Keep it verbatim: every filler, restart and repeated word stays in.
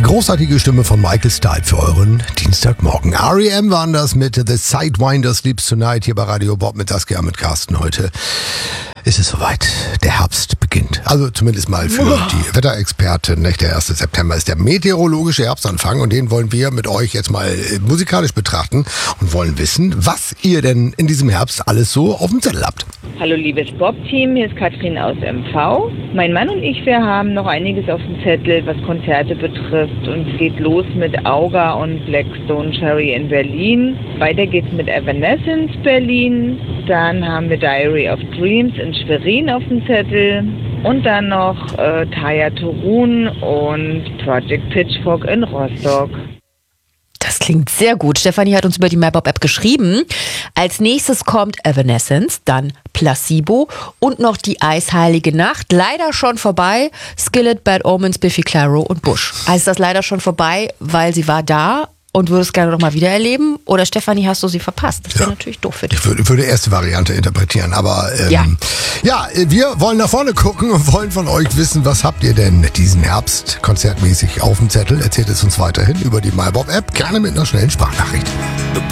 großartige Stimme von Michael Stipe für euren Dienstagmorgen. R E M waren das mit The Sidewinder Sleeps Tonight hier bei Radio Bob mit Saskia, mit Carsten. Heute ist es soweit. Der Herbst beginnt. Also zumindest mal für oh. die Wetterexperten. Nicht? Der erste September ist der meteorologische Herbstanfang und den wollen wir mit euch jetzt mal musikalisch betrachten und wollen wissen, was ihr denn in diesem Herbst alles so auf dem Zettel habt. Hallo liebes Bob-Team, hier ist Katrin aus M V. Mein Mann und ich, wir haben noch einiges auf dem Zettel, was Konzerte betrifft. Und es geht los mit Auga und Blackstone Cherry in Berlin. Weiter geht's mit Evanescence Berlin. Dann haben wir Diary of Dreams in Schwerin auf dem Zettel. Und dann noch äh, Taya Torun und Project Pitchfork in Rostock. Das klingt sehr gut. Stefanie hat uns über die MyBob-App geschrieben. Als nächstes kommt Evanescence, dann Placebo und noch die Eisheilige Nacht. Leider schon vorbei. Skillet, Bad Omens, Biffy Clyro und Bush. Also ist das leider schon vorbei, weil sie war da und würde es gerne noch mal wieder erleben? Oder Stefanie, hast du sie verpasst? Das wäre ja natürlich doof für dich. Ich würde, würde erste Variante interpretieren, aber ähm, ja. ja, wir wollen nach vorne gucken und wollen von euch wissen, was habt ihr denn diesen Herbst konzertmäßig auf dem Zettel? Erzählt es uns weiterhin über die MyBob-App, gerne mit einer schnellen Sprachnachricht.